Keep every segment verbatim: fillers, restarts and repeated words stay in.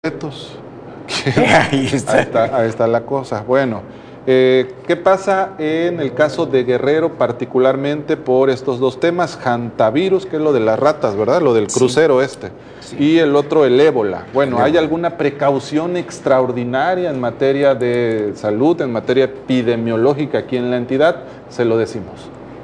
boletos. Ahí está. Ahí está, ahí está la cosa. Bueno, eh, ¿qué pasa en el caso de Guerrero, particularmente por estos dos temas? Hantavirus, que es lo de las ratas, ¿verdad? Lo del crucero, sí. este. Sí. Y el otro, el ébola. Bueno, el ¿hay ébola. alguna precaución extraordinaria en materia de salud, en materia epidemiológica aquí en la entidad? Se lo decimos.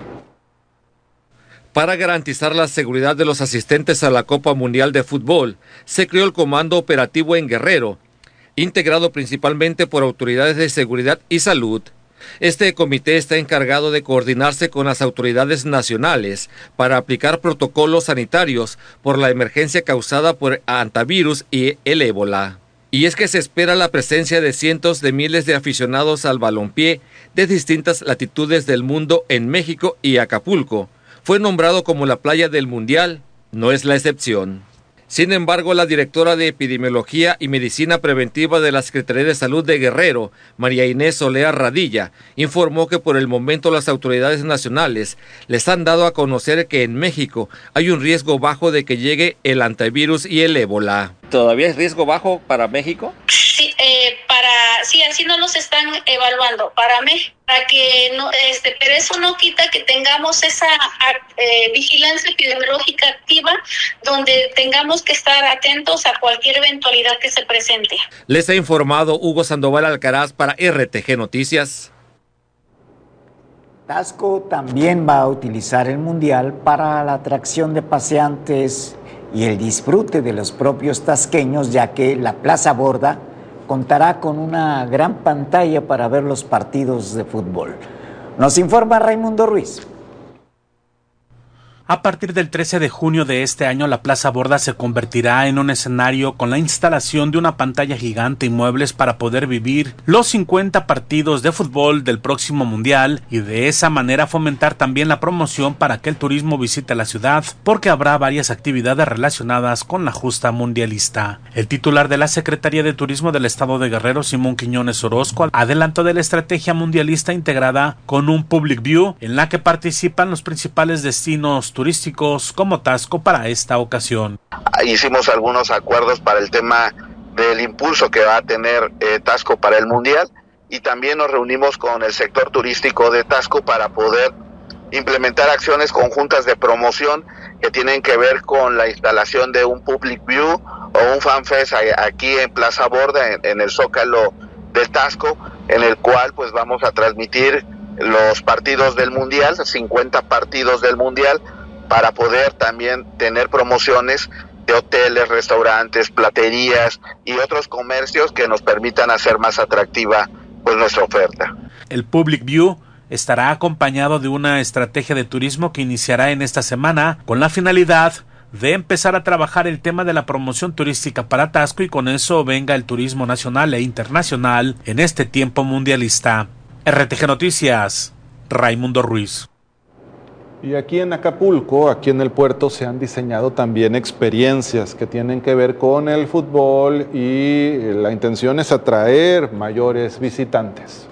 Para garantizar la seguridad de los asistentes a la Copa Mundial de Fútbol, se creó el Comando Operativo en Guerrero, integrado principalmente por autoridades de seguridad y salud. Este comité está encargado de coordinarse con las autoridades nacionales para aplicar protocolos sanitarios por la emergencia causada por hantavirus y el ébola. Y es que se espera la presencia de cientos de miles de aficionados al balompié de distintas latitudes del mundo en México, y Acapulco fue nombrado como la playa del Mundial, no es la excepción. Sin embargo, la directora de Epidemiología y Medicina Preventiva de la Secretaría de Salud de Guerrero, María Inés Solea Radilla, informó que por el momento las autoridades nacionales les han dado a conocer que en México hay un riesgo bajo de que llegue el hantavirus y el ébola. ¿Todavía es riesgo bajo para México? Sí, eh, para, sí, así no los están evaluando para México, para que no, este, pero eso no quita que tengamos esa eh, vigilancia epidemiológica activa, donde tengamos que estar atentos a cualquier eventualidad que se presente. Les ha informado Hugo Sandoval Alcaraz para R T G Noticias. Tasco también va a utilizar el Mundial para la atracción de paseantes y el disfrute de los propios tasqueños, ya que la Plaza Borda contará con una gran pantalla para ver los partidos de fútbol. Nos informa Raimundo Ruiz. A partir del trece de junio de este año, la Plaza Borda se convertirá en un escenario con la instalación de una pantalla gigante y muebles para poder vivir los cincuenta partidos de fútbol del próximo Mundial, y de esa manera fomentar también la promoción para que el turismo visite la ciudad, porque habrá varias actividades relacionadas con la justa mundialista. El titular de la Secretaría de Turismo del Estado de Guerrero, Simón Quiñones Orozco, adelantó de la estrategia mundialista integrada con un Public View en la que participan los principales destinos turísticos como Tasco para esta ocasión. Hicimos algunos acuerdos para el tema del impulso que va a tener eh, Tasco para el Mundial, y también nos reunimos con el sector turístico de Tasco para poder implementar acciones conjuntas de promoción que tienen que ver con la instalación de un Public View o un FanFest aquí en Plaza Borda, en, en el Zócalo de Tasco, en el cual pues vamos a transmitir los partidos del Mundial, cincuenta partidos del Mundial, para poder también tener promociones de hoteles, restaurantes, platerías y otros comercios que nos permitan hacer más atractiva pues nuestra oferta. El Public View estará acompañado de una estrategia de turismo que iniciará en esta semana con la finalidad de empezar a trabajar el tema de la promoción turística para Tasco, y con eso venga el turismo nacional e internacional en este tiempo mundialista. R T G Noticias, Raimundo Ruiz. Y aquí en Acapulco, aquí en el puerto, se han diseñado también experiencias que tienen que ver con el fútbol, y la intención es atraer mayores visitantes.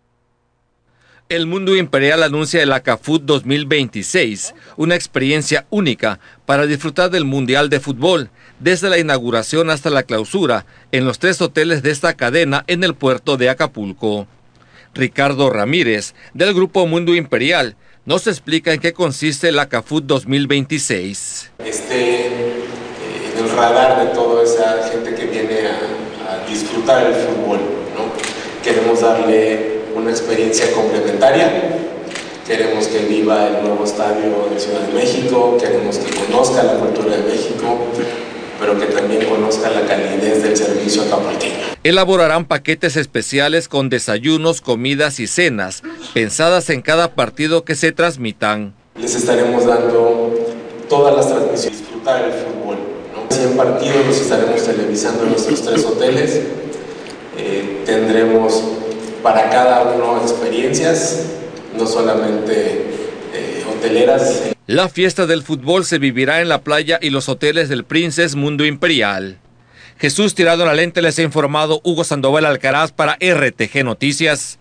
El Mundo Imperial anuncia el Acafut dos mil veintiséis, una experiencia única para disfrutar del Mundial de Fútbol, desde la inauguración hasta la clausura, en los tres hoteles de esta cadena en el puerto de Acapulco. Ricardo Ramírez, del Grupo Mundo Imperial, nos explica en qué consiste el Acafut dos mil veintiséis. Esté eh, en el radar de toda esa gente que viene a, a disfrutar el fútbol, ¿no? Queremos darle una experiencia complementaria, queremos que viva el nuevo estadio de Ciudad de México, queremos que conozca la cultura de México, pero que también conozca la calidez del servicio acapulqueño. Elaborarán paquetes especiales con desayunos, comidas y cenas, pensadas en cada partido que se transmitan. Les estaremos dando todas las transmisiones, disfrutar el fútbol, ¿no? cien partidos los estaremos televisando en nuestros tres hoteles, eh, tendremos para cada uno experiencias, no solamente eh, hoteleras. La fiesta del fútbol se vivirá en la playa y los hoteles del Princess Mundo Imperial. Jesús Tirado en la Lente les ha informado Hugo Sandoval Alcaraz para R T G Noticias.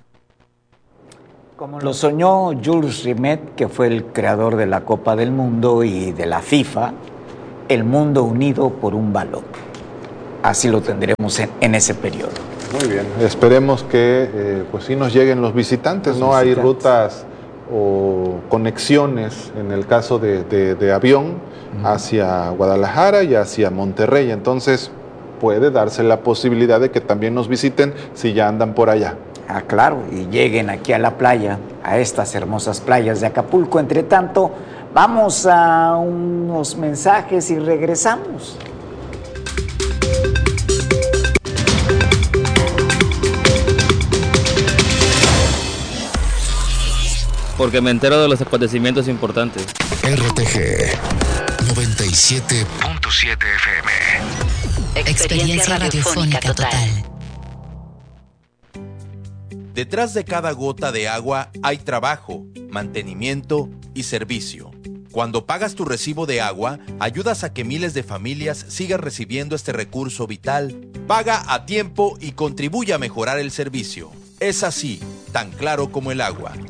Como lo soñó Jules Rimet, que fue el creador de la Copa del Mundo y de la FIFA, el mundo unido por un balón. así lo tendremos en, en ese periodo. Muy bien, esperemos que eh, pues sí nos lleguen los visitantes, los ¿no? Visitantes. Hay rutas o conexiones, en el caso de, de, de avión, uh-huh. hacia Guadalajara y hacia Monterrey, entonces puede darse la posibilidad de que también nos visiten si ya andan por allá. Ah, claro, y lleguen aquí a la playa, a estas hermosas playas de Acapulco. Entre tanto, vamos a unos mensajes y regresamos. Porque me entero de los acontecimientos importantes. R T G noventa y siete punto siete F M. Experiencia radiofónica total. Detrás de cada gota de agua hay trabajo, mantenimiento y servicio. Cuando pagas tu recibo de agua, ayudas a que miles de familias sigan recibiendo este recurso vital. Paga a tiempo y contribuye a mejorar el servicio. Es así, tan claro como el agua.